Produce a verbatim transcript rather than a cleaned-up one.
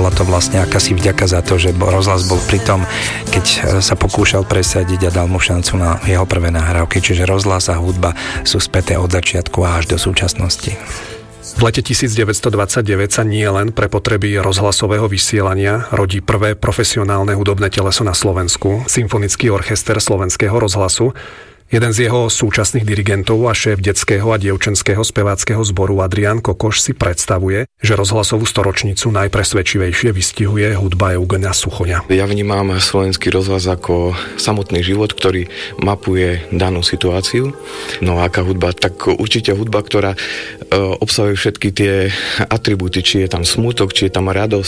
bola to vlastne akási vďaka za to, že rozhlas bol pri tom, keď sa pokúšal presadiť a dal mu šancu na jeho prvé nahrávky. Čiže rozhlas a hudba sú späté od začiatku až do súčasnosti. V lete devätnásťstodvadsaťdeväť sa nie len pre potreby rozhlasového vysielania rodí prvé profesionálne hudobné teleso na Slovensku, Symfonický orchester Slovenského rozhlasu. Jeden z jeho súčasných dirigentov a šéf detského a dievčenského speváckeho zboru Adrián Kokoš si predstavuje, že rozhlasovú storočnicu najpresvedčivejšie vystihuje hudba Eugena Suchoňa. Ja vnímam slovenský rozhlas ako samotný život, ktorý mapuje danú situáciu. No a aká hudba? Tak určite hudba, ktorá e, obsahuje všetky tie atribúty, či je tam smútok, či je tam radosť,